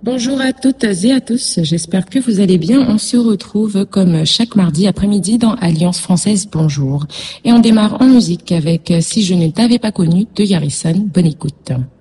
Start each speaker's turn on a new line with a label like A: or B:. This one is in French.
A: Bonjour à toutes et à tous, j'espère que vous allez bien. On se retrouve comme chaque mardi après-midi dans Alliance Française Bonjour. Et on démarre en musique avec Si je ne t'avais pas connu de Yarrison. Bonne écoute.